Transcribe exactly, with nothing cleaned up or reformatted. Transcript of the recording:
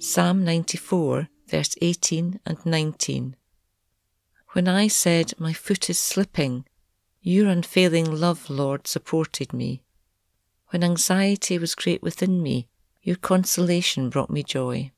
Psalm ninety-four, verse eighteen and nineteen. When I said, my foot is slipping, your unfailing love, Lord, supported me. When anxiety was great within me, your consolation brought me joy.